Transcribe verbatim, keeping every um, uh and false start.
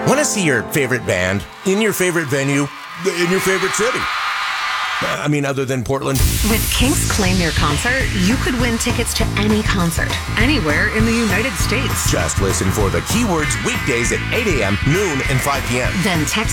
Want to see your favorite band in your favorite venue in your favorite city? I mean, other than Portland. With Kinks Claim Your Concert, you could win tickets to any concert, anywhere in the United States. Just listen for the keywords weekdays at eight a.m., noon, and five p.m. Then text